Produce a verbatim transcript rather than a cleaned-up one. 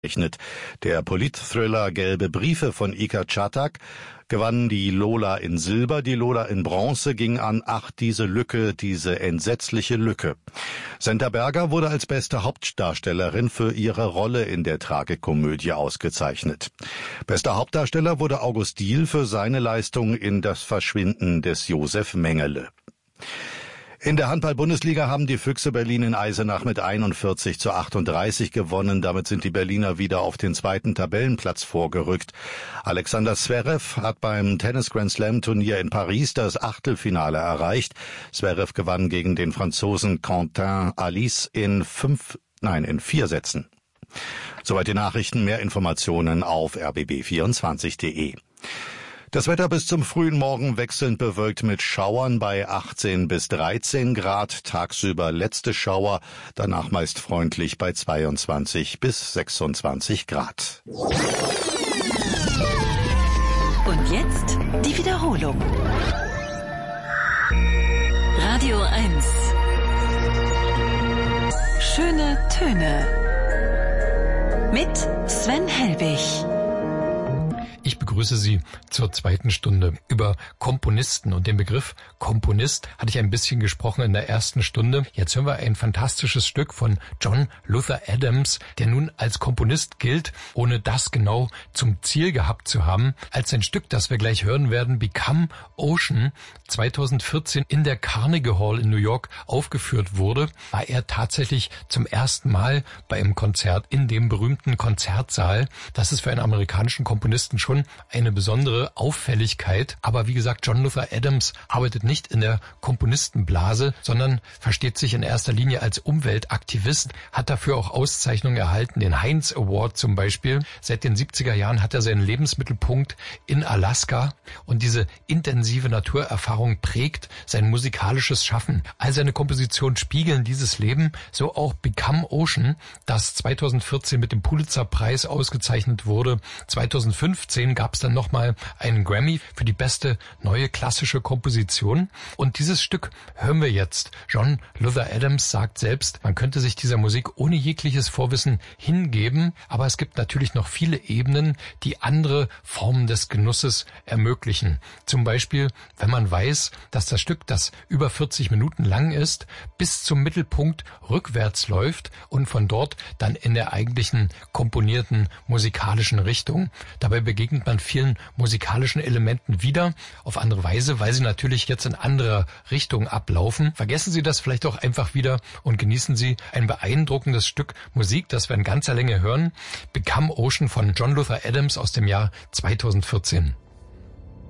Der Politthriller Gelbe Briefe von Ika Czatak gewann die Lola in Silber, die Lola in Bronze ging an Ach, diese Lücke, diese entsetzliche Lücke. Senta Berger wurde als beste Hauptdarstellerin für ihre Rolle in der Tragikomödie ausgezeichnet. Bester Hauptdarsteller wurde August Diehl für seine Leistung in Das Verschwinden des Josef Mengele. In der Handball-Bundesliga haben die Füchse Berlin in Eisenach mit einundvierzig zu achtunddreißig gewonnen. Damit sind die Berliner wieder auf den zweiten Tabellenplatz vorgerückt. Alexander Zverev hat beim Tennis-Grand-Slam-Turnier in Paris das Achtelfinale erreicht. Zverev gewann gegen den Franzosen Quentin Alice in fünf, nein, in vier Sätzen. Soweit die Nachrichten. Mehr Informationen auf r b b vierundzwanzig punkt de. Das Wetter bis zum frühen Morgen wechselnd bewölkt mit Schauern bei achtzehn bis dreizehn Grad. Tagsüber letzte Schauer, danach meist freundlich bei zweiundzwanzig bis sechsundzwanzig Grad. Und jetzt die Wiederholung. Radio eins. Schöne Töne. Mit Sven Helbig. Ich begrüße Sie zur zweiten Stunde. Über Komponisten und den Begriff Komponist hatte ich ein bisschen gesprochen in der ersten Stunde. Jetzt hören wir ein fantastisches Stück von John Luther Adams, der nun als Komponist gilt, ohne das genau zum Ziel gehabt zu haben. Als ein Stück, das wir gleich hören werden, Become Ocean, zweitausendvierzehn in der Carnegie Hall in New York aufgeführt wurde, war er tatsächlich zum ersten Mal bei einem Konzert in dem berühmten Konzertsaal. Das ist für einen amerikanischen Komponisten schon eine besondere Auffälligkeit. Aber wie gesagt, John Luther Adams arbeitet nicht in der Komponistenblase, sondern versteht sich in erster Linie als Umweltaktivist, hat dafür auch Auszeichnungen erhalten, den Heinz Award zum Beispiel. Seit den siebziger Jahren hat er seinen Lebensmittelpunkt in Alaska und diese intensive Naturerfahrung prägt sein musikalisches Schaffen. All seine Kompositionen spiegeln dieses Leben, so auch Become Ocean, das zweitausendvierzehn mit dem Pulitzer-Preis ausgezeichnet wurde. zweitausendfünfzehn gab es dann nochmal einen Grammy für die beste neue klassische Komposition. Und dieses Stück hören wir jetzt. John Luther Adams sagt selbst, man könnte sich dieser Musik ohne jegliches Vorwissen hingeben, aber es gibt natürlich noch viele Ebenen, die andere Formen des Genusses ermöglichen. Zum Beispiel, wenn man weiß, dass das Stück, das über vierzig Minuten lang ist, bis zum Mittelpunkt rückwärts läuft und von dort dann in der eigentlichen komponierten musikalischen Richtung. Dabei begegnet man vielen musikalischen Elementen wieder, auf andere Weise, weil sie natürlich jetzt in anderer Richtung ablaufen. Vergessen Sie das vielleicht auch einfach wieder und genießen Sie ein beeindruckendes Stück Musik, das wir in ganzer Länge hören. Become Ocean von John Luther Adams aus dem Jahr zweitausendvierzehn.